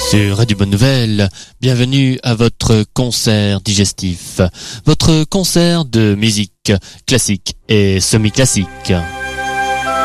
Sur Radio Bonne Nouvelle, bienvenue à votre concert digestif, votre concert de musique classique et semi-classique.